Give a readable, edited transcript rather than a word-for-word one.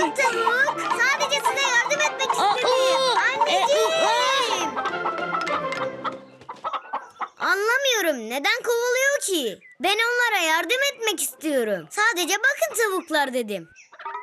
Dur tavuk. Sadece size yardım etmek istedim. Anneciğim. Anlamıyorum. Neden kovalıyor ki? Ben onlara yardım etmek istiyorum. Sadece bakın tavuklar dedim.